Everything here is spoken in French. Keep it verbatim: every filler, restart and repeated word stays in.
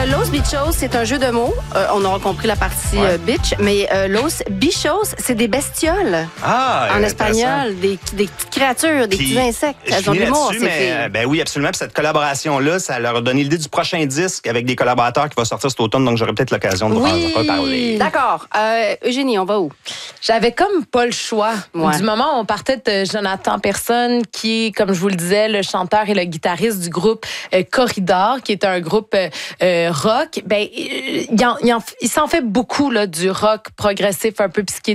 Euh, Los Bichos, c'est un jeu de mots. Euh, on aura compris la partie Ouais. euh, bitch, mais euh, Los Bichos, c'est des bestioles. Ah, En intéressant. espagnol, des, des petites créatures, des Puis, petits insectes. je Elles ont finis des mots, là-dessus, ces mais, filles. euh, ben oui, absolument. Puis cette collaboration-là, ça leur a donné l'idée du prochain disque avec des collaborateurs qui va sortir cet automne, donc j'aurai peut-être l'occasion de Oui. en reparler. D'accord. Euh, Eugénie, on va où? J'avais comme pas le choix. Ouais. Du moment où on partait de Jonathan Personne, qui est, comme je vous le disais, le chanteur et le guitariste du groupe euh, Corridor, qui est un groupe euh, euh, rock, ben, il, en- il en- il s'en fait beaucoup là, du rock progressif un peu psychédélique.